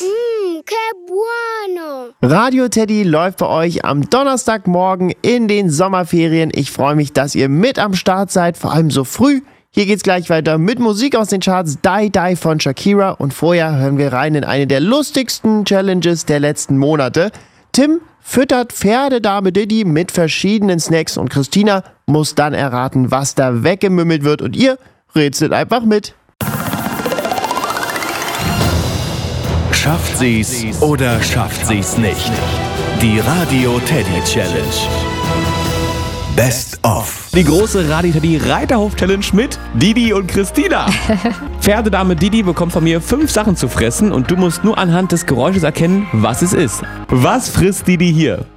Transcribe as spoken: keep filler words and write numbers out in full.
Mmm, que bueno. Radio Teddy läuft bei euch am Donnerstagmorgen in den Sommerferien. Ich freue mich, dass ihr mit am Start seid, vor allem so früh. Hier geht's gleich weiter mit Musik aus den Charts, Die Die von Shakira. Und vorher hören wir rein in eine der lustigsten Challenges der letzten Monate. Tim füttert Pferdedame Diddy mit verschiedenen Snacks und Christina muss dann erraten, was da weggemümmelt wird. Und ihr rätselt einfach mit. Schafft sie's oder schafft sie's nicht? Die Radio Teddy Challenge. Best of. Die große Radio Teddy Reiterhof Challenge mit Didi und Christina. Pferdedame Didi bekommt von mir fünf Sachen zu fressen und du musst nur anhand des Geräusches erkennen, was es ist. Was frisst Didi hier?